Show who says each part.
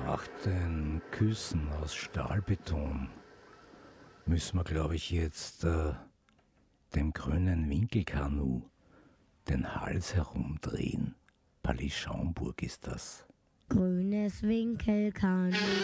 Speaker 1: Nach den Küssen aus Stahlbeton müssen wir, glaube ich, jetzt dem grünen Winkelkanu den Hals herumdrehen. Palais Schaumburg ist das.
Speaker 2: Grünes Winkelkanu.